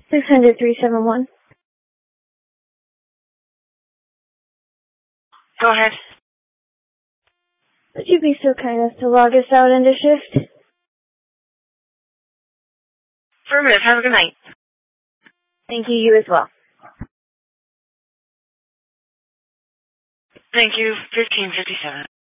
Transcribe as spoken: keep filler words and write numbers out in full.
six hundred three seven one. Go ahead. Would you be so kind as to log us out into shift? Affirmative. Have a good night. Thank you, you as well. Thank you, fifteen fifty-seven.